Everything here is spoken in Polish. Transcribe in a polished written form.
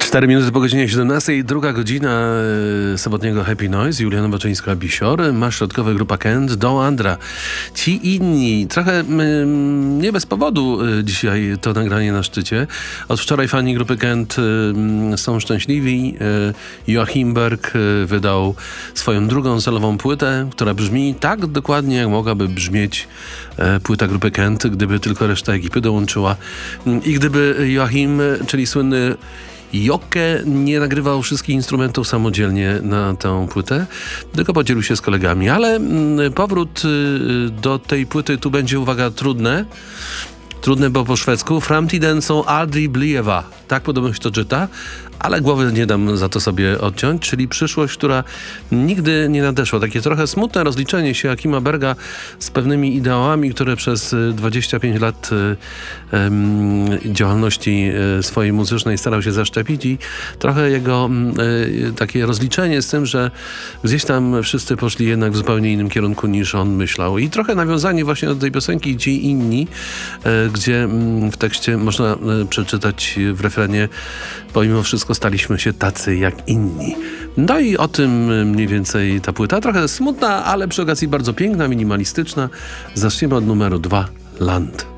4 minuty po godzinie 17, druga godzina sobotniego Happy Noise. Julia Baczyńska-Bisior, ma środkowe grupa Kent, do Andra. Ci inni, trochę nie bez powodu dzisiaj to nagranie na szczycie. Od wczoraj fani grupy Kent są szczęśliwi. Joachim Berg wydał swoją drugą solową płytę, która brzmi tak dokładnie, jak mogłaby brzmieć płyta grupy Kent, gdyby tylko reszta ekipy dołączyła. I gdyby Joachim, czyli słynny Jokke, nie nagrywał wszystkich instrumentów samodzielnie na tę płytę, tylko podzielił się z kolegami. Ale powrót do tej płyty tu będzie, uwaga, trudne, bo po szwedzku. Framtiden są aldrig blieva. Tak podobno się to czyta, ale głowy nie dam za to sobie odciąć, czyli przyszłość, która nigdy nie nadeszła. Takie trochę smutne rozliczenie się Joachima Berga z pewnymi ideałami, które przez 25 lat działalności swojej muzycznej starał się zaszczepić, i trochę jego takie rozliczenie z tym, że gdzieś tam wszyscy poszli jednak w zupełnie innym kierunku niż on myślał. I trochę nawiązanie właśnie do tej piosenki Ci inni, gdzie w tekście można przeczytać w refrenie: pomimo wszystko staliśmy się tacy jak inni. No i o tym mniej więcej ta płyta. Trochę smutna, ale przy okazji bardzo piękna, minimalistyczna. Zaczniemy od numeru 2, Land.